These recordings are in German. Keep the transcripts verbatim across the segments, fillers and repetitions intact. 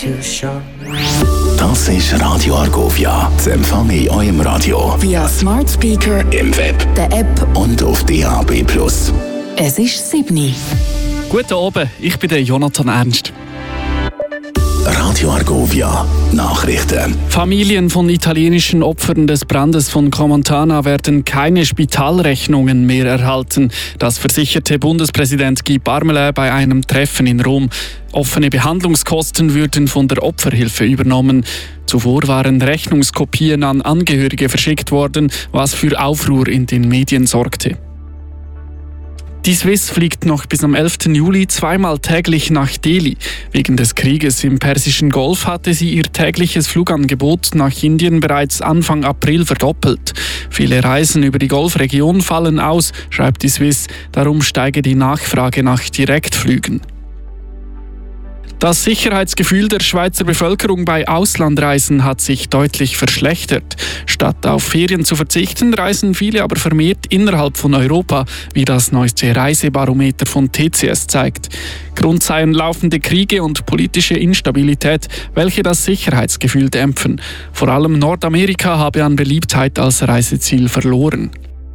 Das ist Radio Argovia. Das empfange ich in eurem Radio. Via Smart Speaker, im Web, der App und auf D A B plus. Es ist sieben. Guten Abend, ich bin der Jonathan Ernst. Radio Argovia. Nachrichten. Familien von italienischen Opfern des Brandes von Crans-Montana werden keine Spitalrechnungen mehr erhalten. Das versicherte Bundespräsident Guy Parmelin bei einem Treffen in Rom. Offene Behandlungskosten würden von der Opferhilfe übernommen. Zuvor waren Rechnungskopien an Angehörige verschickt worden, was für Aufruhr in den Medien sorgte. Die Swiss fliegt noch bis am elften Juli zweimal täglich nach Delhi. Wegen des Krieges im Persischen Golf hatte sie ihr tägliches Flugangebot nach Indien bereits Anfang April verdoppelt. Viele Reisen über die Golfregion fallen aus, schreibt die Swiss. Darum steige die Nachfrage nach Direktflügen. Das Sicherheitsgefühl der Schweizer Bevölkerung bei Auslandreisen hat sich deutlich verschlechtert. Statt auf Ferien zu verzichten, reisen viele aber vermehrt innerhalb von Europa, wie das neueste Reisebarometer von T C S zeigt. Grund seien laufende Kriege und politische Instabilität, welche das Sicherheitsgefühl dämpfen. Vor allem Nordamerika habe an Beliebtheit als Reiseziel verloren.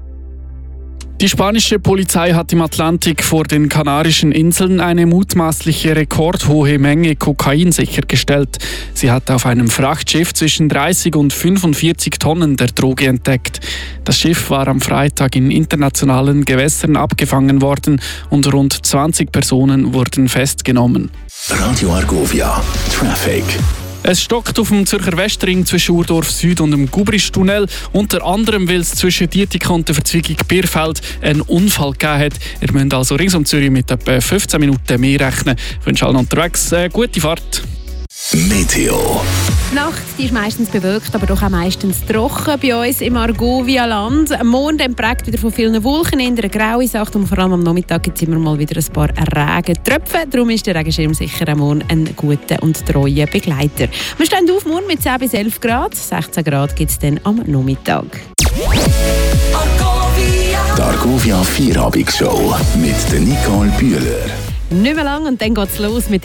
Die spanische Polizei hat im Atlantik vor den Kanarischen Inseln eine mutmaßliche rekordhohe Menge Kokain sichergestellt. Sie hat auf einem Frachtschiff zwischen dreißig und fünfundvierzig Tonnen der Droge entdeckt. Das Schiff war am Freitag in internationalen Gewässern abgefangen worden und rund zwanzig Personen wurden festgenommen. Radio Argovia. Traffic. Es stockt auf dem Zürcher Westring zwischen Urdorf Süd und dem Gubristunnel. Unter anderem, weil es zwischen Dietikon und der Verzweigung Bierfeld einen Unfall gegeben hat. Ihr müsst also rings um Zürich mit etwa fünfzehn Minuten mehr rechnen. Ich wünsche allen unterwegs eine gute Fahrt. Meteo. Die Nacht die ist meistens bewölkt, aber doch auch meistens trocken bei uns im Argovia-Land. Morgen dann prägt wieder von vielen Wolken in der graue Sacht und vor allem am Nachmittag gibt es immer mal wieder ein paar Regentröpfe. Darum ist der Regenschirm sicher am Morgen ein guter und treuer Begleiter. Wir stehen auf morgen mit zehn bis elf Grad, sechzehn Grad gibt es dann am Nachmittag. Die Argovia Vierabendshow mit Nicole Bühler. Nicht mehr lang und dann geht es los mit